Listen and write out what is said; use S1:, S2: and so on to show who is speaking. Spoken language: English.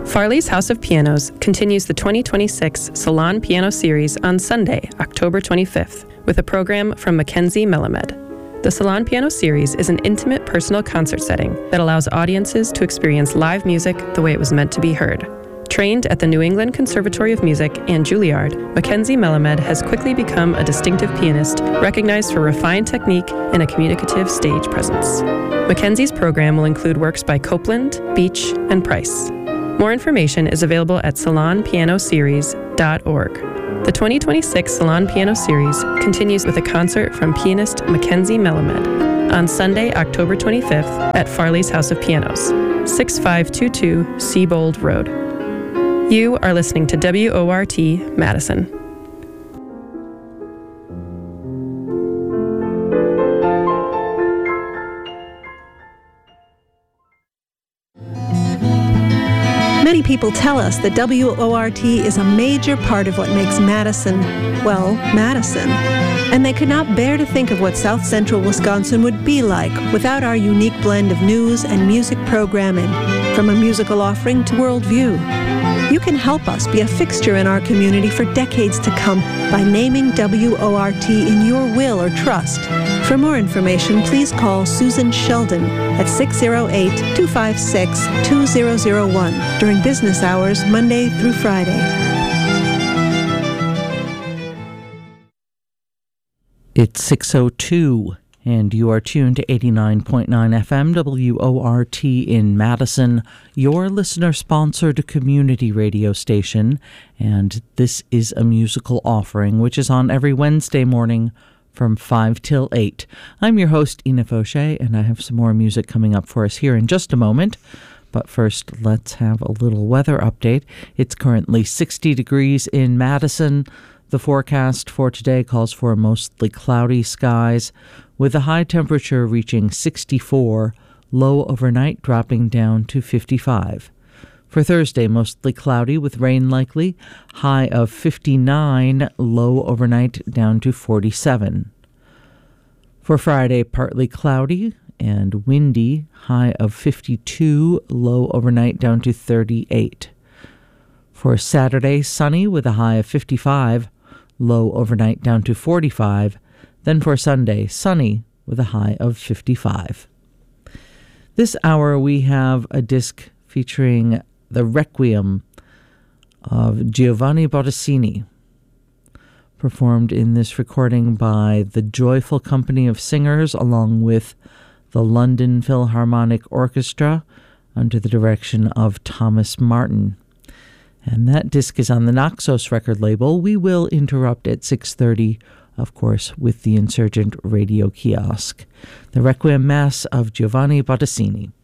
S1: Farley's House of Pianos continues the 2026 Salon Piano Series on Sunday, October 25th, with a program from Mackenzie Melamed. The Salon Piano Series is an intimate personal concert setting that allows audiences to experience live music the way it was meant to be heard. Trained at the New England Conservatory of Music and Juilliard, Mackenzie Melamed has quickly become a distinctive pianist, recognized for refined technique and a communicative stage presence. Mackenzie's program will include works by Copland, Beach, and Price. More information is available at salonpianoseries.org. The 2026 Salon Piano Series continues with a concert from pianist Mackenzie Melamed on Sunday, October 25th at Farley's House of Pianos, 6522 Seabold Road. You are listening to WORT Madison.
S2: Many people tell us that WORT is a major part of what makes Madison, well, Madison. And they could not bear to think of what South Central Wisconsin would be like without our unique blend of news and music programming, from a musical offering to worldview. You can help us be a fixture in our community for decades to come by naming WORT in your will or trust. For more information, please call Susan Sheldon at 608-256-2001 during business hours, Monday through Friday.
S3: It's 6:02, and you are tuned to 89.9 FM WORT in Madison, your listener-sponsored community radio station. And this is a musical offering, which is on every Wednesday morning from 5 till 8. I'm your host, Ina Fauché, and I have some more music coming up for us here in just a moment. But first, let's have a little weather update. It's currently 60 degrees in Madison. The forecast for today calls for mostly cloudy skies, with the high temperature reaching 64, low overnight dropping down to 55. For Thursday, mostly cloudy with rain likely, high of 59, low overnight down to 47. For Friday, partly cloudy and windy, high of 52, low overnight down to 38. For Saturday, sunny with a high of 55, low overnight down to 45. Then for Sunday, sunny with a high of 55. This hour we have a disc featuring the Requiem of Giovanni Bottesini, performed in this recording by the Joyful Company of Singers along with the London Philharmonic Orchestra under the direction of Thomas Martin. And that disc is on the Naxos record label. We will interrupt at 6:30, of course, with the Insurgent Radio Kiosk. The Requiem Mass of Giovanni Bottesini.